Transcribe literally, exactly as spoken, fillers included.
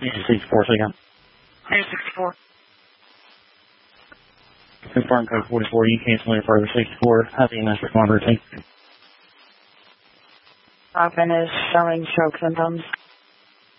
sixty-four, say again. sixty-four. Confirm code forty-four, you cancel any further sixty-four. Have the master responder routine. Robin is showing stroke symptoms.